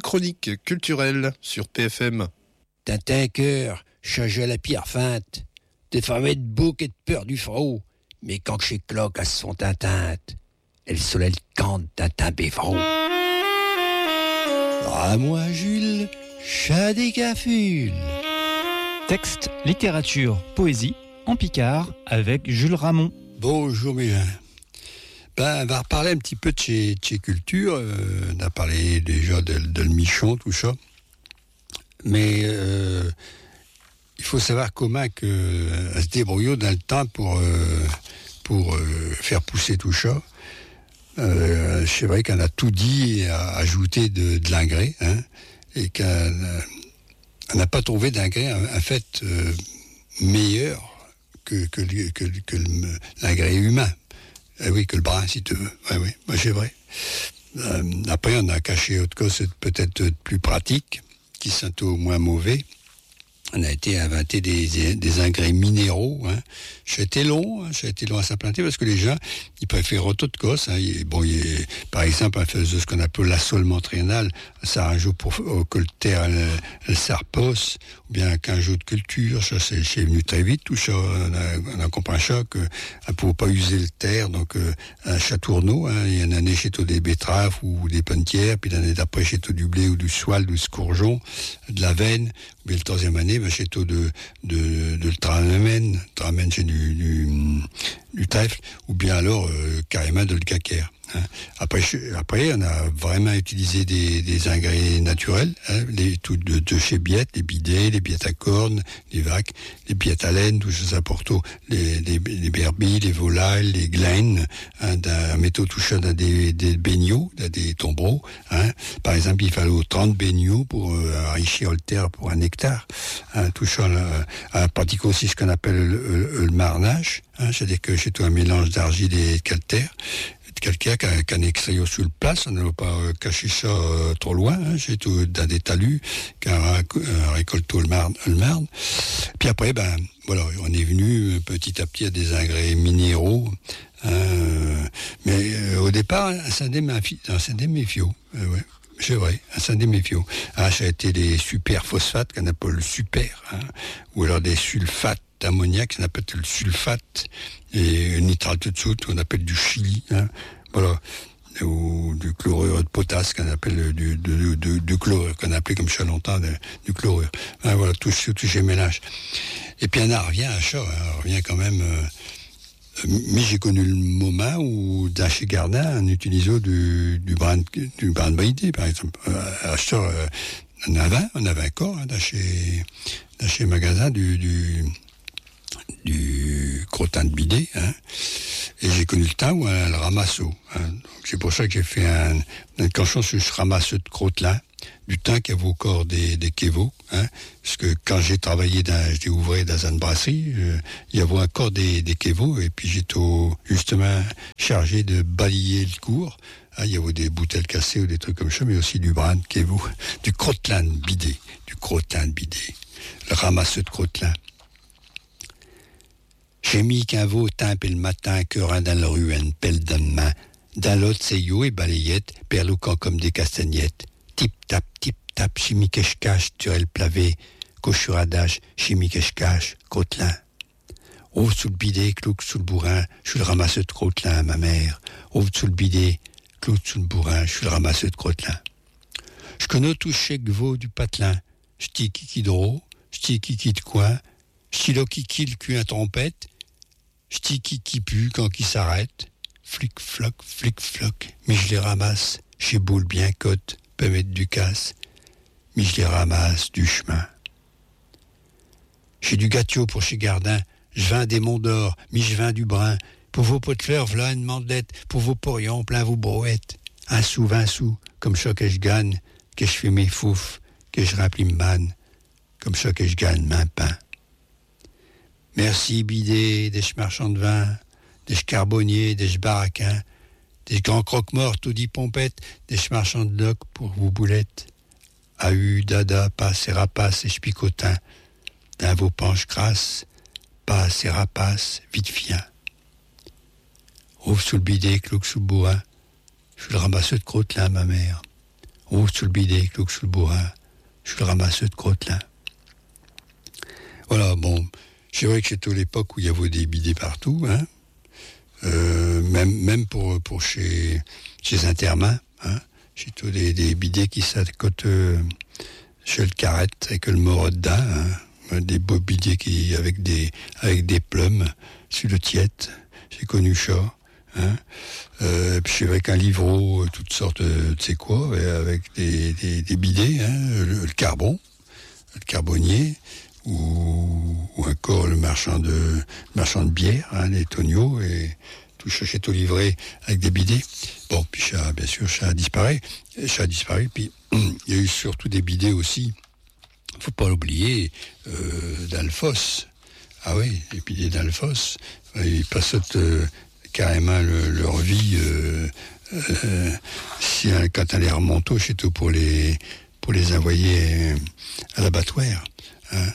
chronique culturelle sur PFM. Tintin cœur, change la pierre feinte, des femmes de bouc et de peur du front, mais quand chez cloque à son tintinte, elle soleil cante Tintin Bévron. À moi Jules, chat des cafules. Texte, littérature, poésie, en Picard, avec Jules Ramon. Bonjour mes gens. On va reparler un petit peu de chez culture. On a parlé déjà de le Michon, tout ça. Mais il faut savoir comment elle se débrouille dans le temps pour faire pousser tout ça. C'est vrai qu'on a tout dit et a ajouté de l'engrais, hein, et qu'on n'a pas trouvé d'engrais en fait meilleur que l'engrais humain. Oui, que le brin, si tu veux. Oui, moi, c'est vrai. Après, on a caché autre chose, peut-être plus pratique, qui sont au moins mauvais. On a été inventer des engrais minéraux. Hein. Ça a été long à s'implanter parce que les gens, ils préfèrent autre chose. Hein. Par exemple, on faisait ce qu'on appelle l'assolement triennal. Ça rajoute pour que le terre, le sarpos, ou bien qu'un jeu de culture. Ça, c'est venu très vite, tout ça. On a compris ça qu'on ne pouvait pas user le terre. Donc, un châtourneau, hein, il y en a un chez des betteraves ou des pentières, puis l'année d'après, chez du blé ou du soile, du scourgeon, de la veine. Mais le troisième année, chez de tramen c'est du trèfle, ou bien alors carrément de le calcaire. Hein. Après, on a vraiment utilisé des engrais naturels, hein, de chez Biette, les bidets, les billettes à cornes, les vaques, les billettes à laine, tout ça pour tout, les berbilles, les volailles, les glaines, hein, d'un métaux touchant dans des baignots, dans des tombereaux. Hein. Par exemple, il fallait 30 baignots pour enrichir le terre pour 1 hectare. Hein, tout ça, on pratique aussi ce qu'on appelle le marnage, hein, c'est-à-dire que c'est tout un mélange d'argile et de calcaire. Quelqu'un qui a un extrait sous le place, on ne va pas cacher ça trop loin, hein, c'est tout dans des talus, qui a récolté le marne. Puis après, voilà, on est venu petit à petit à des engrais minéraux, mais au départ, un syndéméphio, ouais. C'est vrai, un syndéméphio. Ah, ça a été des super phosphates qu'on appelle le super, hein, ou alors des sulfates d'ammoniac, qu'on appelle le sulfate, et nitrate de soude, qu'on appelle du chili, hein, voilà, ou du chlorure de potasse, qu'on appelle du chlorure, qu'on a appelé comme ça longtemps du chlorure. Hein, voilà, tout ces mélanges. Et puis on en revient à ça, hein, on revient quand même. Mais j'ai connu le moment où, dans chez Gardin, on utilisait du brin de bridé, par exemple. À ça, on avait encore, hein, dans chez magasin, du crottin de bidet, hein. Et j'ai connu le temps où on le ramassait, hein. Donc c'est pour ça que j'ai fait une canson sur ce ramasseux de crottelin, du temps qu'il y avait encore des kévos, hein. Parce que quand j'ai travaillé j'étais ouvrier dans une brasserie, il y avait encore des kévos, et puis j'étais justement chargé de balayer le cours. Hein, il y avait des bouteilles cassées ou des trucs comme ça, mais aussi du brin de kévo, du crottelin de bidet, le ramasseux de crottelin. J'ai mis qu'un veau timpe le matin, cœurin dans la rue, une pelle dans la main. Dans l'autre, c'est yo et balayette, perlouquant comme des castagnettes. Tip-tap, chimie que je cache, turel plavé, cochuradage, chimie que je cache, crottelin. Ouvre sous le bidet, clouque sous le bourrin, je suis le ramasseux de crottelin, ma mère. Ouvre sous le bidet, clouque sous le bourrin, je suis le ramasseux de crottelin. Je connais tout chez veau du patelin. Je dis kiki d'eau, je dis kiki de coin, je dis le kiki le cul à trompette, je dis kiki pue quand qui s'arrête. Flic-floc, mais je les ramasse, chez boule bien cote, peut mettre du casse, mais je les ramasse du chemin. J'ai du gâteau pour chez Gardin, je vins des monts d'or, mais je vins du brin, pour vos pots de fleurs, v'là une mandette, pour vos porions, plein vos brouettes, 1 sou, 20 sous, comme ça que je gagne, que je fais mes fouf, que je remplis me manne, comme ça que je gagne main pain. Merci bidet, des marchands de vin, des charbonniers, des baraquins, des grands croque-morts, tout dit pompettes, des marchands de loc pour vos boulettes. Ahu, dada, passe et rapace et spicotin, dans vos penches crasses, passe et rapace, vite fien. Ouvre sous le bidet, clouque sous le bourrin, je suis le ramasseux de crottelin, ma mère. On roule sous le bidet, clouc sous le bourrin. Je suis le ramasseur de crotte-lin. Voilà, bon, c'est vrai que c'est à l'époque où il y avait des bidets partout, hein. Même pour chez Intermain, hein. J'ai tous des bidets qui s'accotent chez le Carrette avec le Moreau dedans, hein. Des beaux bidets avec des plumes sur le tiète. J'ai connu ça. Hein. Puis c'est vrai qu'un livreau, toutes sortes de, tu sais quoi, avec des bidets, hein, le carbonnier, ou encore le marchand de bière, hein, les Tonio, et tout ça chez tout livré avec des bidets. Bon, puis ça, bien sûr, ça a disparu, puis il y a eu surtout des bidets aussi, faut pas l'oublier, d'Alphos. Ah oui, les bidets d'Alphos, ils passent carrément leur vie quand elle les remonte chez tout pour les envoyer à l'abattoir, hein.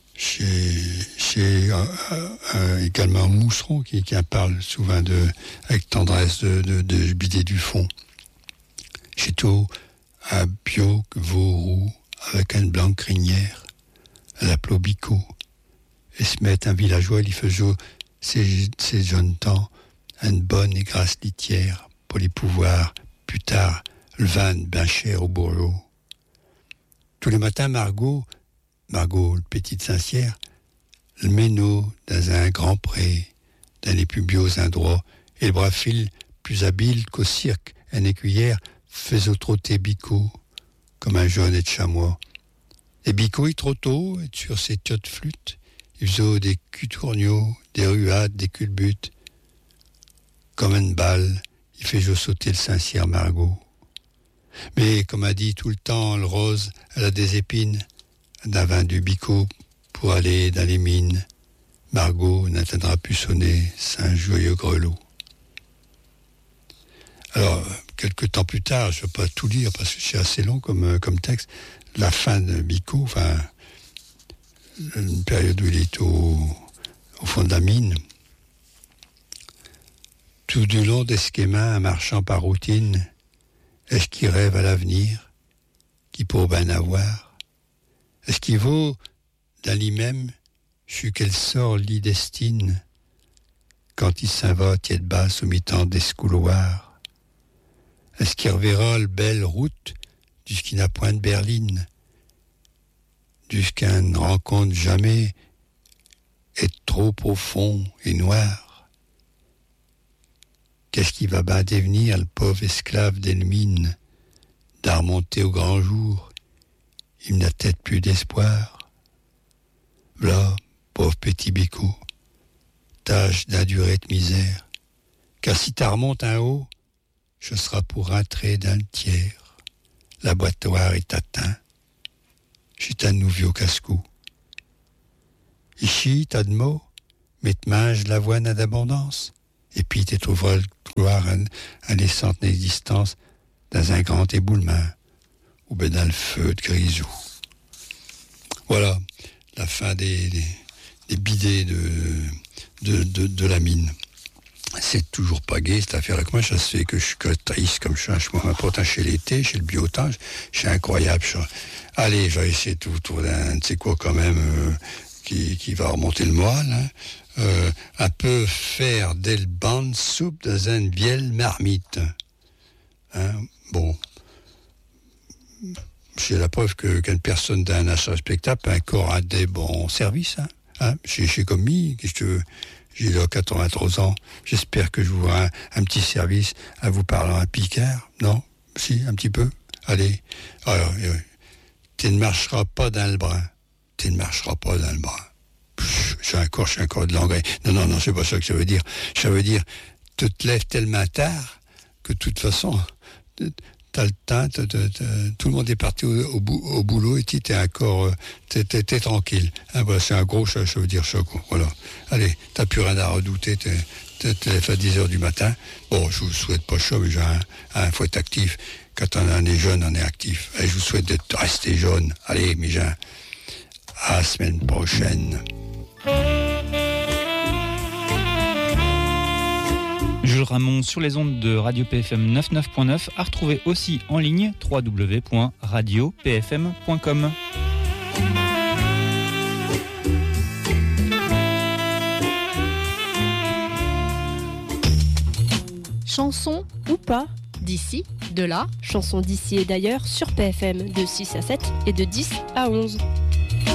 Chez également Mousseron qui en parle souvent avec tendresse de bidet du fond. Chez tout à Bio Vauroux avec une blanche crinière à la Plobico et se met un villageois il faisait ces jeunes temps une bonne et grasse litière pour les pouvoirs, plus tard, le vin ben cher au bourreau. Tous les matins, Margot, le petit Saint-Cyr, le ménot dans un grand pré, dans les plus bios endroits, et le brave fil, plus habile qu'au cirque, un écuyère, faisait trotter Bico, comme un jaune et de chamois. Et Bico, il trop tôt, et sur ses tiottes flûtes, il faisait des cutourniaux, des ruades, des culbutes. Comme une balle, il fait sauter le Saint-Cyr Margot. Mais, comme a dit tout le temps, le rose, elle a des épines, d'un vin du Bico pour aller dans les mines. Margot n'atteindra plus sonner Saint joyeux grelot. Alors, quelques temps plus tard, je ne vais pas tout lire parce que c'est assez long comme texte, la fin de Bico, enfin, une période où il est au fond de la mine. Tout du long des schémas, marchant par routine, est-ce qu'il rêve à l'avenir, qui pour ben avoir? Est-ce qu'il vaut, dans lui-même, sur quel sort l'y destine, quand il s'en va tiède basse au mi-temps des couloirs? Est-ce qu'il reverra le belle route jusqu'il n'a point de berline, jusqu'à une rencontre jamais est trop profond et noir? Qu'est-ce qui va ben devenir le pauvre esclave d'Elmine, d'à remonter au grand jour? Il n'a peut-être plus d'espoir. V'là, pauvre petit Bico, tâche d'endurer de misère, car si t'as remonte en haut, je serai pour rentrer dans le tiers. L'abattoir est atteint. J'suis un nouveau casse-cou. Ici, t'as de mots, mais te mange l'avoine à d'abondance, et puis t'es trouveras le couloir en laissant ton existence dans un grand éboulement, ou ben dans le feu de grisou. Voilà, la fin des bidets de la mine. C'est toujours pas gai cette affaire-là. Moi, ça se fait que je suis triste comme ça. Je m'apporte chez l'été, chez le biotage. C'est incroyable, ça. Allez, je vais essayer tout autour d'un, tu sais quoi, quand même, qui va remonter le moelle, hein. Un peu faire des bandes soupe dans une vieille marmite. Hein, bon. C'est la preuve qu'une personne d'un achat spectacle a encore des bons services. Hein. J'ai commis, qu'est-ce que tu veux? J'ai là 83 ans. J'espère que je vous aurai un petit service à vous parler à Picard. Non? Si, un petit peu? Allez. Alors, tu ne marcheras pas dans le brin. Tu ne marcheras pas dans le brin. J'ai encore de l'engrais. Non, c'est pas ça que ça veut dire. Ça veut dire, tu te lèves tellement tard que de toute façon, t'as le temps, tout le monde est parti au boulot et t'es encore, t'es tranquille. Hein, voilà, c'est un gros ça veut dire ça, quoi. Voilà. Allez, t'as plus rien à redouter, t'es lèves à 10h du matin. Bon, je vous souhaite pas ça, mais faut être actif. Quand on est jeune, on est actif. Et je vous souhaite de rester jeune. Allez, mes gens, à la semaine prochaine. Jules Jules Ramon sur les ondes de Radio PFM 99.9, à retrouver aussi en ligne www.radiopfm.com. Chanson ou pas, d'ici, de là, Chansons d'ici et d'ailleurs sur PFM de 6 à 7 et de 10 à 11.